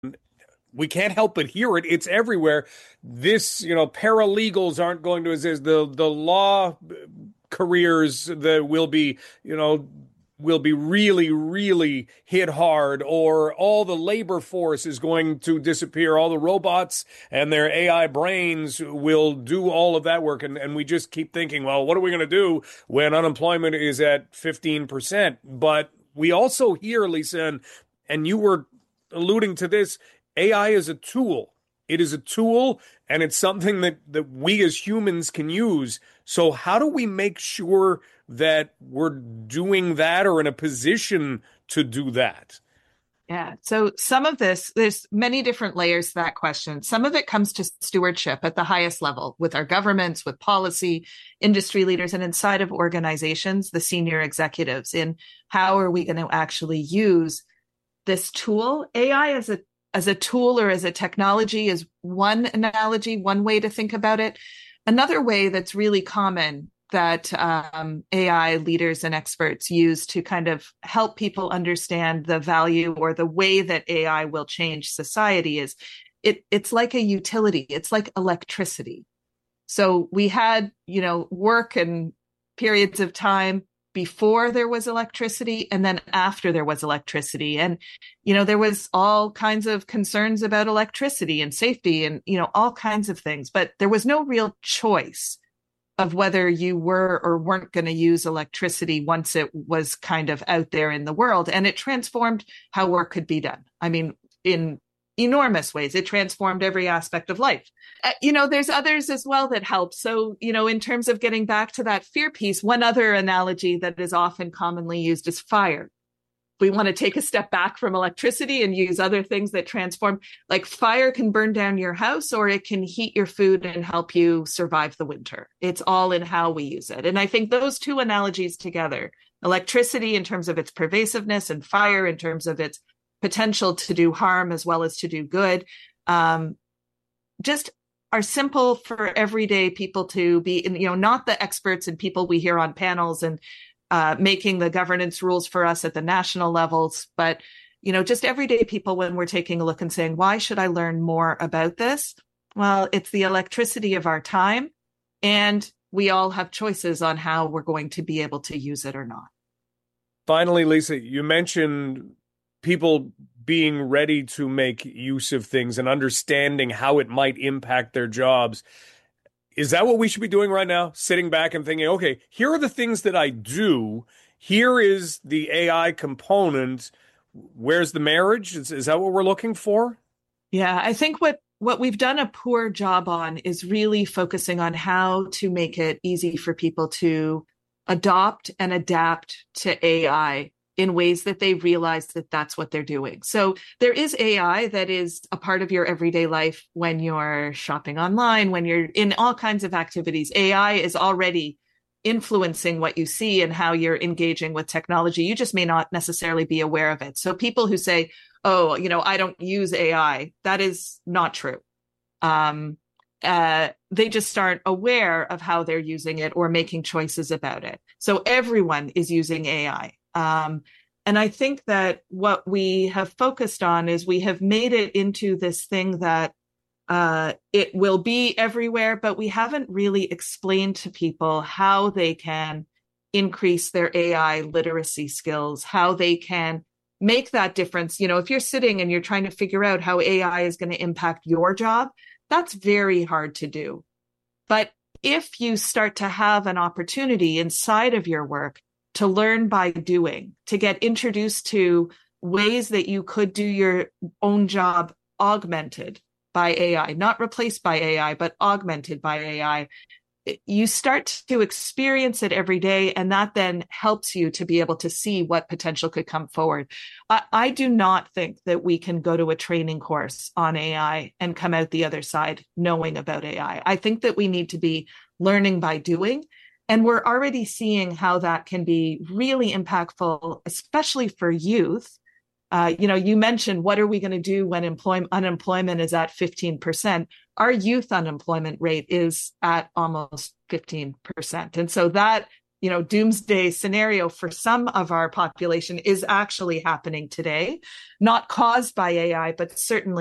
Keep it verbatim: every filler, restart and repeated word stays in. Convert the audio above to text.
we can't help but hear it. It's everywhere. This, you know, paralegals aren't going to exist. The the law careers that will be, you know, will be really, really hit hard, or all the labor force is going to disappear. All the robots and their A I brains will do all of that work. And, and we just keep thinking, well, what are we going to do when unemployment is at fifteen percent? But we also hear, Lisa, and, and you were alluding to this, A I is a tool. It is a tool, and it's something that, that we as humans can use. So how do we make sure that we're doing that or in a position to do that? Yeah. So some of this, there's many different layers to that question. Some of it comes to stewardship at the highest level with our governments, with policy, industry leaders, and inside of organizations, the senior executives, in how are we going to actually use this tool. A I as a as a tool or as a technology is one analogy, one way to think about it. Another way that's really common that um, A I leaders and experts use to kind of help people understand the value or the way that A I will change society is it, it's like a utility. It's like electricity. So we had, you know, work and periods of time before there was electricity and then after there was electricity. And, you know, there was all kinds of concerns about electricity and safety and, you know, all kinds of things, but there was no real choice of whether you were or weren't going to use electricity once it was kind of out there in the world. And it transformed how work could be done. I mean, in enormous ways, it transformed every aspect of life. Uh, you know, there's others as well that help. So, you know, in terms of getting back to that fear piece, one other analogy that is often commonly used is fire. We want to take a step back from electricity and use other things that transform, like fire can burn down your house or it can heat your food and help you survive the winter. It's all in how we use it. And I think those two analogies together, electricity in terms of its pervasiveness and fire in terms of its potential to do harm as well as to do good, um, just are simple for everyday people to be, you know, not the experts and people we hear on panels and uh, making the governance rules for us at the national levels, but, you know, just everyday people when we're taking a look and saying, why should I learn more about this? Well, it's the electricity of our time, and we all have choices on how we're going to be able to use it or not. Finally, Lisa, you mentioned people being ready to make use of things and understanding how it might impact their jobs. Is that what we should be doing right now? Sitting back and thinking, okay, here are the things that I do. Here is the A I component. Where's the marriage? Is, is that what we're looking for? Yeah, I think what, what we've done a poor job on is really focusing on how to make it easy for people to adopt and adapt to A I in ways that they realize that that's what they're doing. So there is A I that is a part of your everyday life when you're shopping online, when you're in all kinds of activities. A I is already influencing what you see and how you're engaging with technology. You just may not necessarily be aware of it. So people who say, oh, you know, I don't use A I, that is not true. Um, uh, they just aren't aware of how they're using it or making choices about it. So everyone is using A I. Um, and I think that what we have focused on is we have made it into this thing that uh, it will be everywhere, but we haven't really explained to people how they can increase their A I literacy skills, how they can make that difference. You know, if you're sitting and you're trying to figure out how A I is going to impact your job, that's very hard to do. But if you start to have an opportunity inside of your work to learn by doing, to get introduced to ways that you could do your own job augmented by A I, not replaced by A I, but augmented by A I, you start to experience it every day, and that then helps you to be able to see what potential could come forward. I, I do not think that we can go to a training course on A I and come out the other side knowing about A I. I think that we need to be learning by doing. And we're already seeing how that can be really impactful, especially for youth. Uh, you know, you mentioned, what are we going to do when employ- unemployment is at fifteen percent? Our youth unemployment rate is at almost fifteen percent. And so that you know, doomsday scenario for some of our population is actually happening today, not caused by A I, but certainly